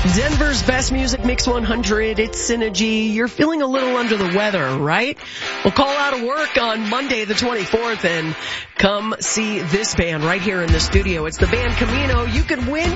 Denver's best music, Mix 100. It's Synergy. You're feeling a little under the weather, right? Well, call out of work on Monday the 24th and come see this band right here in the studio. It's the band Camino. You can win